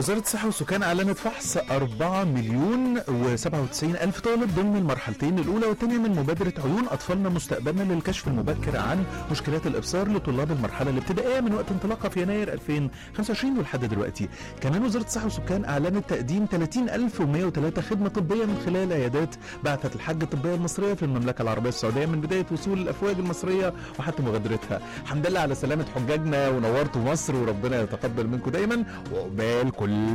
وزارة الصحة والسكان أعلنت فحص 4,097,000 طالب ضمن المرحلتين الأولى والثانية من مبادرة عيون أطفالنا مستقبلنا للكشف المبكر عن مشكلات الإبصار لطلاب المرحلة الابتدائية من وقت انطلاقها في يناير 2025 ولحد دلوقتي. كمان وزارة الصحة والسكان أعلنت تقديم 30,103 خدمة طبية من خلال عيادات بعثة الحج الطبية المصرية في المملكة العربية السعودية من بداية وصول الأفواج المصرية وحتى مغادرتها. الحمد لله على سلامة حجاجنا ونورتوا مصر، وربنا يتقبل منكم دايما وعقبال كل